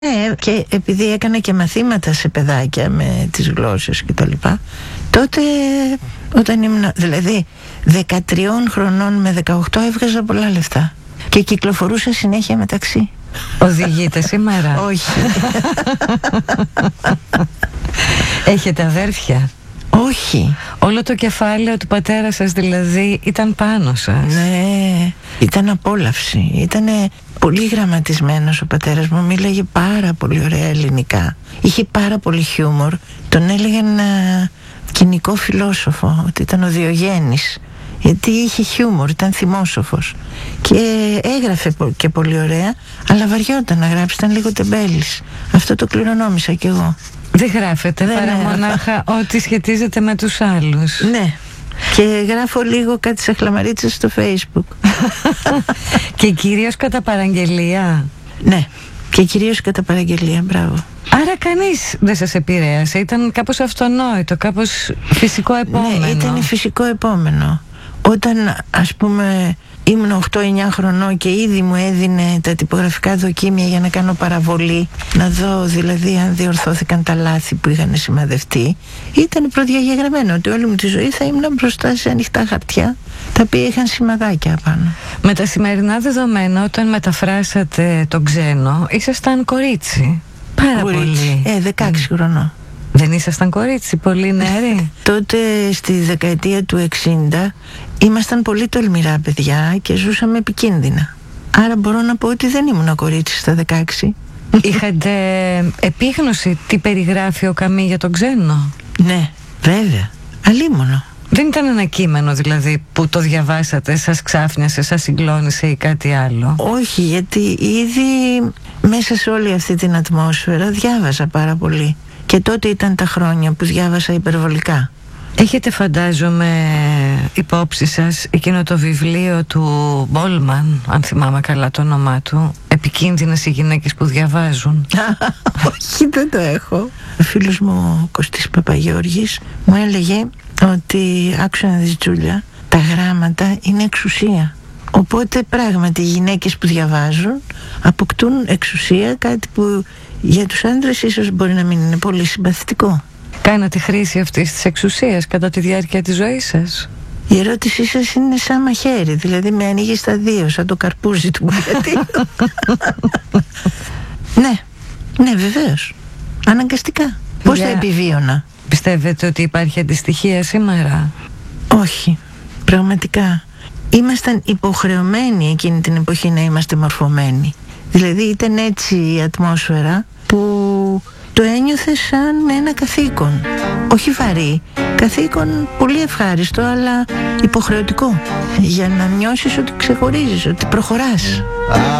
Και επειδή έκανα και μαθήματα σε παιδάκια με τις γλώσσες και τα λοιπά, τότε όταν ήμουν, δηλαδή 13 χρονών με 18, έβγαζα πολλά λεφτά και κυκλοφορούσα συνέχεια μεταξύ. Οδηγείτε σήμερα? Όχι. Έχετε αδέρφια? Όχι. Όλο το κεφάλαιο του πατέρα σας δηλαδή ήταν πάνω σας? Ναι, ήταν απόλαυση. Ήτανε πολύ γραμματισμένος ο πατέρας μου. Μίλαγε πάρα πολύ ωραία ελληνικά. Είχε πάρα πολύ χιούμορ. Τον έλεγαν κοινικό φιλόσοφο, ότι ήταν ο Διογέννης, γιατί είχε χιούμορ, ήταν θυμόσοφος και έγραφε και πολύ ωραία, αλλά βαριόταν να γράψει, ήταν λίγο τεμπέλης. Αυτό το κληρονόμησα κι εγώ. Δεν γράφετε παρά μονάχα ό,τι σχετίζεται με τους άλλους? Ναι. Και γράφω λίγο κάτι σε χλαμαρίτσες στο Facebook. Και κυρίως κατά παραγγελία? Ναι, και κυρίως κατά παραγγελία, μπράβο. Άρα κανείς δεν σας επηρέασε? Ήταν κάπως αυτονόητο, κάπως φυσικό επόμενο? Ναι, ήταν φυσικό επόμενο. Όταν, ας πούμε, ήμουν 8-9 χρονών και ήδη μου έδινε τα τυπογραφικά δοκίμια για να κάνω παραβολή, να δω δηλαδή αν διορθώθηκαν τα λάθη που είχαν σημαδευτεί, ήταν προδιαγεγραμμένο ότι όλη μου τη ζωή θα ήμουν μπροστά σε ανοιχτά χαρτιά τα οποία είχαν σημαδάκια πάνω. Με τα σημερινά δεδομένα, όταν μεταφράσατε τον Ξένο, ήσασταν κορίτσι? Πάρα πολύ. 16 χρονών. Δεν ήσασταν κορίτσι, πολύ νεαρή? Τότε στη δεκαετία του 60 ήμασταν πολύ τολμηρά παιδιά και ζούσαμε επικίνδυνα. Άρα μπορώ να πω ότι δεν ήμουν κορίτσι στα 16. Είχατε επίγνωση τι περιγράφει ο Καμί για τον Ξένο? Ναι, βέβαια, αλίμονο. Δεν ήταν ένα κείμενο δηλαδή που το διαβάσατε, σας ξάφνιασε, σας συγκλώνησε ή κάτι άλλο? Όχι, γιατί ήδη μέσα σε όλη αυτή την ατμόσφαιρα διάβαζα πάρα πολύ. Και τότε ήταν τα χρόνια που διάβασα υπερβολικά. Έχετε, φαντάζομαι, υπόψη σας εκείνο το βιβλίο του Μπόλμαν, αν θυμάμαι καλά το όνομά του, «Επικίνδυνες οι γυναίκες που διαβάζουν»? Όχι, δεν το έχω. Ο φίλος μου ο Κωστής Παπαγιώργης μου έλεγε ότι, άκουσα να δεις Τζούλια, τα γράμματα είναι εξουσία. Οπότε πράγματι οι γυναίκες που διαβάζουν αποκτούν εξουσία, κάτι που για τους άντρες ίσως μπορεί να μην είναι πολύ συμπαθητικό. Κάνατε χρήση αυτής της εξουσίας κατά τη διάρκεια της ζωής σας? Η ερώτησή σας είναι σαν μαχαίρι, δηλαδή με ανοίγει στα δύο, σαν το καρπούζι του Μπουκατίνου. Ναι, βεβαίως. Αναγκαστικά. Πώς θα επιβίωνα? Πιστεύετε ότι υπάρχει αντιστοιχία σήμερα? Όχι, πραγματικά. Ήμασταν υποχρεωμένοι εκείνη την εποχή να είμαστε μορφωμένοι. Δηλαδή ήταν έτσι η ατμόσφαιρα που το ένιωθε σαν ένα καθήκον. Όχι βαρύ, καθήκον πολύ ευχάριστο, αλλά υποχρεωτικό, για να νιώσεις ότι ξεχωρίζεις, ότι προχωράς.